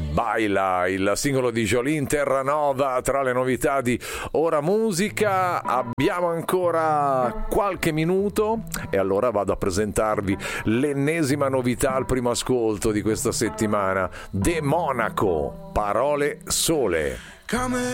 Baila, il singolo di Jolene Terranova tra le novità di Ora Musica. Abbiamo ancora qualche minuto e allora vado a presentarvi l'ennesima novità al primo ascolto di questa settimana. De Monaco, Parole Sole.